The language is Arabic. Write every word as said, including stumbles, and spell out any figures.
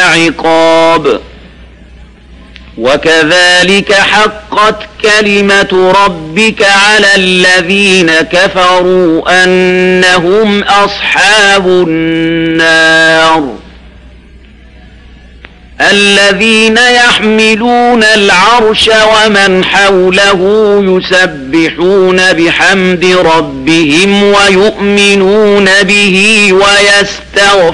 وعقاب. وكذلك حقت كلمة ربك على الذين كفروا أنهم أصحاب النار. الذين يحملون العرش ومن حوله يسبحون بحمد ربهم ويؤمنون به ويستغفرون